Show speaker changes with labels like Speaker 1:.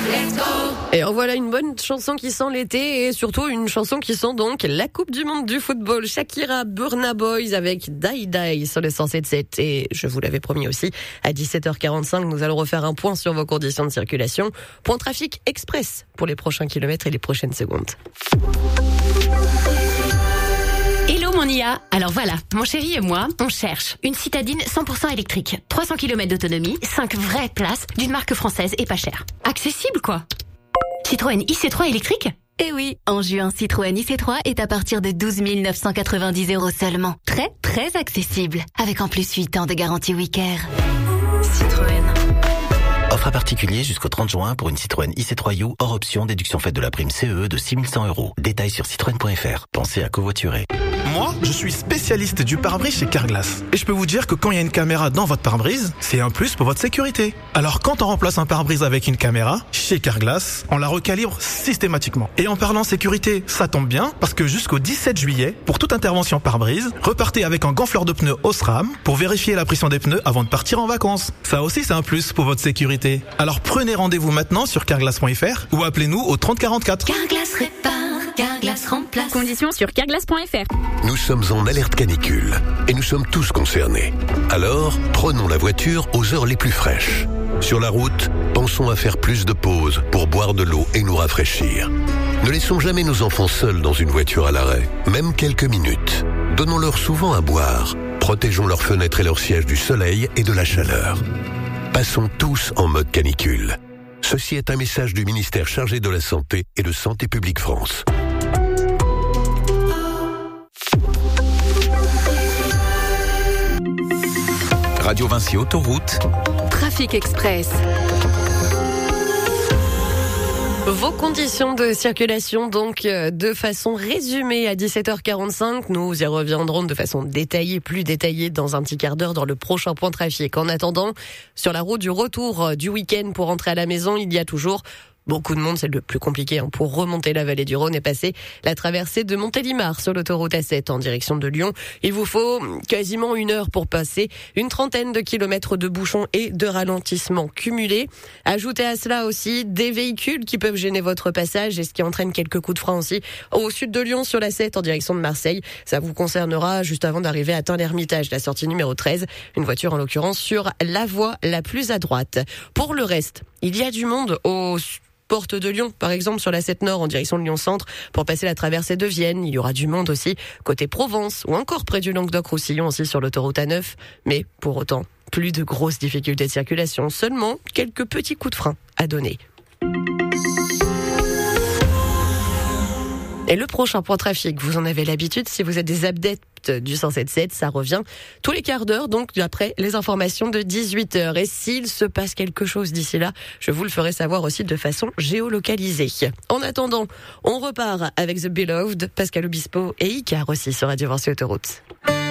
Speaker 1: Et en voilà une bonne chanson qui sent l'été et surtout une chanson qui sent donc la Coupe du Monde du football. Shakira, Burna Boy avec Die Die sur le 107.7. Et je vous l'avais promis aussi, à 17h45, nous allons refaire un point sur vos conditions de circulation. Point trafic express pour les prochains kilomètres et les prochaines secondes.
Speaker 2: Hello mon IA, alors voilà, mon chéri et moi, on cherche une citadine 100% électrique, 300 km d'autonomie, 5 vraies places, d'une marque française et pas chère. Accessible quoi. Citroën IC3 électrique ?
Speaker 3: Eh oui, en juin, Citroën IC3 est à partir de 12 990 € seulement. Très, très accessible. Avec en plus 8 ans de garantie Wicker. Citroën.
Speaker 4: Offre à particulier jusqu'au 30 juin pour une Citroën IC3U hors option déduction faite de la prime CE de 6 100 €. Détails sur citroën.fr. Pensez à covoiturer.
Speaker 5: Moi, je suis spécialiste du pare-brise chez Carglass. Et je peux vous dire que quand il y a une caméra dans votre pare-brise, c'est un plus pour votre sécurité. Alors quand on remplace un pare-brise avec une caméra, chez Carglass, on la recalibre systématiquement. Et en parlant sécurité, ça tombe bien, parce que jusqu'au 17 juillet, pour toute intervention pare-brise, repartez avec un gonfleur de pneus Osram pour vérifier la pression des pneus avant de partir en vacances. Ça aussi, c'est un plus pour votre sécurité. Alors prenez rendez-vous maintenant sur carglass.fr ou appelez-nous au 30 44.
Speaker 3: Carglass répare, Carglass remplace.
Speaker 2: Conditions sur carglass.fr.
Speaker 6: Nous sommes en alerte canicule et nous sommes tous concernés. Alors, prenons la voiture aux heures les plus fraîches. Sur la route, pensons à faire plus de pauses pour boire de l'eau et nous rafraîchir. Ne laissons jamais nos enfants seuls dans une voiture à l'arrêt, même quelques minutes. Donnons-leur souvent à boire. Protégeons leurs fenêtres et leurs sièges du soleil et de la chaleur. Passons tous en mode canicule. Ceci est un message du ministère chargé de la Santé et de Santé publique France.
Speaker 7: Radio Vinci Autoroute.
Speaker 1: Trafic express. Vos conditions de circulation, donc, de façon résumée à 17h45. Nous y reviendrons de façon détaillée, plus détaillée, dans un petit quart d'heure dans le prochain point trafic. En attendant, sur la route du retour du week-end pour rentrer à la maison, il y a toujours beaucoup de monde, c'est le plus compliqué pour remonter la vallée du Rhône et passer la traversée de Montélimar sur l'autoroute A7 en direction de Lyon. Il vous faut quasiment 1 heure pour passer une 30aine de kilomètres de bouchons et de ralentissements cumulés. Ajoutez à cela aussi des véhicules qui peuvent gêner votre passage et ce qui entraîne quelques coups de frein aussi au sud de Lyon sur l'A7 en direction de Marseille. Ça vous concernera juste avant d'arriver à Tain-l'Hermitage, la sortie numéro 13. Une voiture en l'occurrence sur la voie la plus à droite. Pour le reste, il y a du monde aux porte de Lyon, par exemple sur la 7 Nord en direction de Lyon-Centre pour passer la traversée de Vienne. Il y aura du monde aussi côté Provence ou encore près du Languedoc-Roussillon aussi sur l'autoroute A9. Mais pour autant, plus de grosses difficultés de circulation, seulement quelques petits coups de frein à donner. Et le prochain point trafic, vous en avez l'habitude, si vous êtes des adeptes du 107.7, ça revient tous les quarts d'heure, donc après les informations de 18h. Et s'il se passe quelque chose d'ici là, je vous le ferai savoir aussi de façon géolocalisée. En attendant, on repart avec The Beloved, Pascal Obispo et Icar aussi sur Radio Vinci Autoroute.